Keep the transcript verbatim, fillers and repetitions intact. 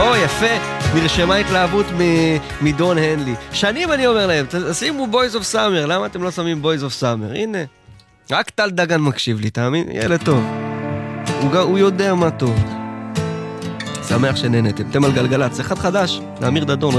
או, יפה, נרשמה התלהבות מדון הנלי. שנים אני אומר להם, שימו Boys of Summer, למה אתם לא שמים Boys of Summer? הנה, רק טל דגן מקשיב לי, תאמין? ילד טוב. הוא, הוא יודע מה טוב. שמח שנהנתם. אתם על גלגלצ, אחד חדש, לאמיר דדון.